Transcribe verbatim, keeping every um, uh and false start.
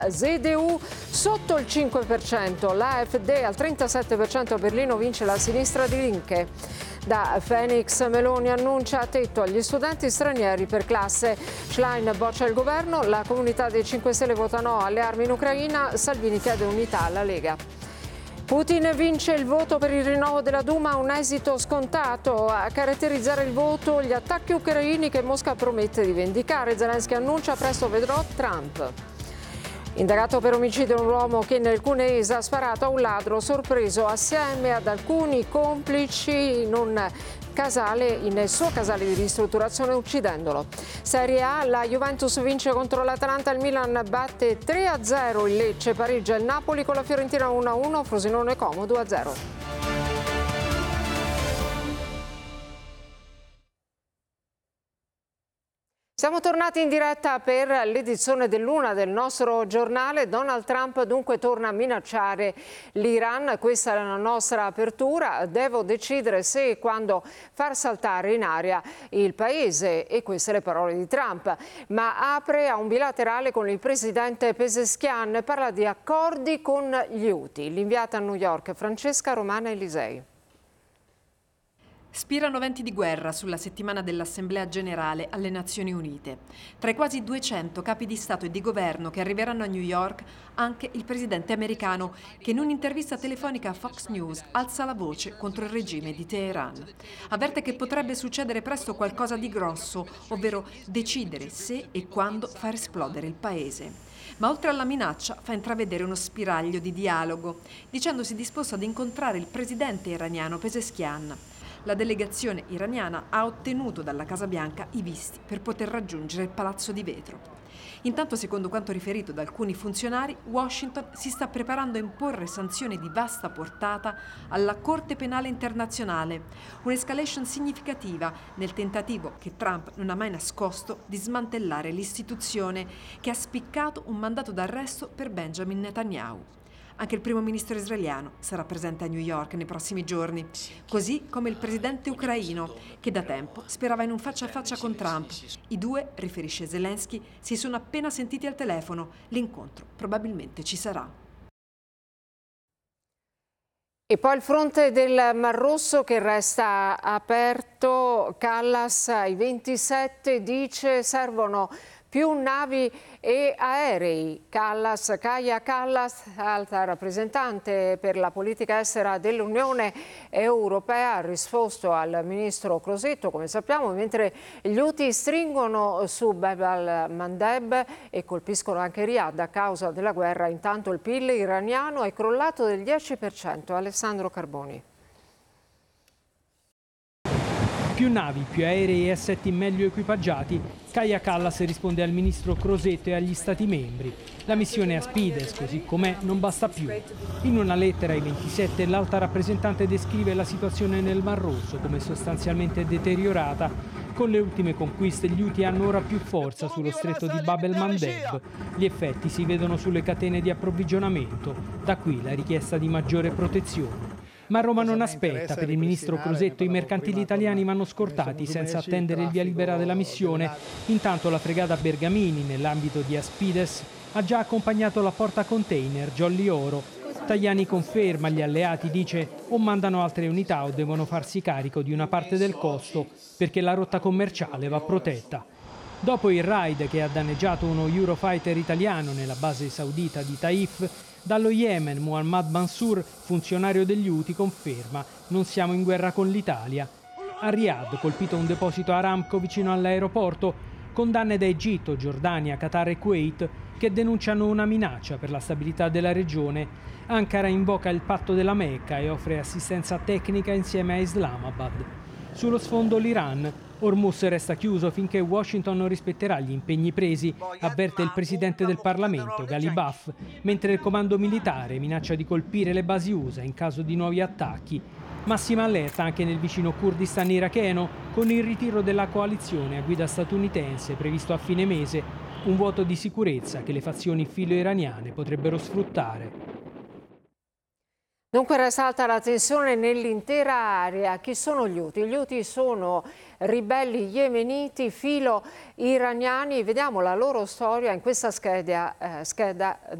Z D U sotto il cinque per cento, l'AfD al trentasette per cento, a Berlino vince la sinistra di Linke. Da Phoenix Meloni annuncia tetto agli studenti stranieri per classe. Schlein boccia il governo, la comunità dei cinque Stelle vota no alle armi in Ucraina, Salvini chiede unità alla Lega. Putin vince il voto per il rinnovo della Duma, un esito scontato. A caratterizzare il voto gli attacchi ucraini che Mosca promette di vendicare. Zelensky annuncia presto vedrò Trump. Indagato per omicidio un uomo che nel Cuneese ha sparato a un ladro sorpreso assieme ad alcuni complici in un casale, nel suo casale di ristrutturazione, uccidendolo. Serie A, la Juventus vince contro l'Atalanta, il Milan batte tre a zero il Lecce, Parigi e il Napoli, con la Fiorentina uno a uno, Frosinone Como due a zero. Siamo tornati in diretta per l'edizione dell'una del nostro giornale. Donald Trump dunque torna a minacciare l'Iran, questa è la nostra apertura. Devo decidere se e quando far saltare in aria il paese, e queste le parole di Trump. Ma apre a un bilaterale con il presidente Pezeshkian, parla di accordi con gli Houthi. L'inviata a New York Francesca Romana Elisei. Spirano venti di guerra sulla settimana dell'Assemblea Generale alle Nazioni Unite. Tra i quasi duecento capi di Stato e di Governo che arriveranno a New York, anche il presidente americano, che in un'intervista telefonica a Fox News alza la voce contro il regime di Teheran. Avverte che potrebbe succedere presto qualcosa di grosso, ovvero decidere se e quando far esplodere il paese. Ma oltre alla minaccia fa intravedere uno spiraglio di dialogo, dicendosi disposto ad incontrare il presidente iraniano Pezeshkian. La delegazione iraniana ha ottenuto dalla Casa Bianca i visti per poter raggiungere il Palazzo di Vetro. Intanto, secondo quanto riferito da alcuni funzionari, Washington si sta preparando a imporre sanzioni di vasta portata alla Corte Penale Internazionale, un'escalation significativa nel tentativo, che Trump non ha mai nascosto, di smantellare l'istituzione che ha spiccato un mandato d'arresto per Benjamin Netanyahu. Anche il primo ministro israeliano sarà presente a New York nei prossimi giorni, così come il presidente ucraino, che da tempo sperava in un faccia a faccia con Trump. I due, riferisce Zelensky, si sono appena sentiti al telefono. L'incontro probabilmente ci sarà. E poi il fronte del Mar Rosso che resta aperto. Callas ai ventisette dice servono più navi e aerei. Callas, Kaja Kallas, alta rappresentante per la politica estera dell'Unione Europea, ha risposto al ministro Crosetto, come sappiamo, mentre gli Houthi stringono su Bab al-Mandeb e colpiscono anche Riyadh a causa della guerra. Intanto il P I L iraniano è crollato del dieci per cento. Alessandro Carboni. Più navi, più aerei e assetti meglio equipaggiati, Kaja Kallas risponde al ministro Crosetto e agli Stati membri. La missione Aspides, così com'è, non basta più. In una lettera ai ventisette l'alta rappresentante descrive la situazione nel Mar Rosso come sostanzialmente deteriorata. Con le ultime conquiste gli Houthi hanno ora più forza sullo stretto di Bab el-Mandeb. Gli effetti si vedono sulle catene di approvvigionamento, da qui la richiesta di maggiore protezione. Ma Roma non aspetta. Per il ministro Crosetto i mercantili italiani vanno scortati senza attendere il via libera della missione. Intanto la fregata Bergamini, nell'ambito di Aspides, ha già accompagnato la portacontainer Jolly Oro. Tajani conferma, agli alleati dice o mandano altre unità o devono farsi carico di una parte del costo perché la rotta commerciale va protetta. Dopo il raid che ha danneggiato uno Eurofighter italiano nella base saudita di Taif, dallo Yemen Muhammad Mansour, funzionario degli Houthi, conferma: non siamo in guerra con l'Italia. A Riyadh, colpito un deposito Aramco vicino all'aeroporto, condanne da Egitto, Giordania, Qatar e Kuwait che denunciano una minaccia per la stabilità della regione. Ankara invoca il patto della Mecca e offre assistenza tecnica insieme a Islamabad. Sullo sfondo l'Iran. Hormuz resta chiuso finché Washington non rispetterà gli impegni presi, avverte il presidente del Parlamento, Ghalibaf, mentre il comando militare minaccia di colpire le basi U S A in caso di nuovi attacchi. Massima allerta anche nel vicino Kurdistan iracheno, con il ritiro della coalizione a guida statunitense previsto a fine mese, un vuoto di sicurezza che le fazioni filo-iraniane potrebbero sfruttare. Dunque resta alta la tensione nell'intera area. Chi sono gli Houthi? Gli Houthi sono ribelli yemeniti filo iraniani. Vediamo la loro storia in questa scheda, eh, scheda